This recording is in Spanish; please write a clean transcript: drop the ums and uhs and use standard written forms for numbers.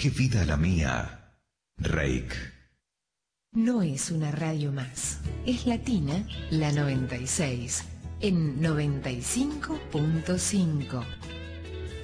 qué vida la mía. Reik. No es una radio más. Es Latina, la 96, en 95.5.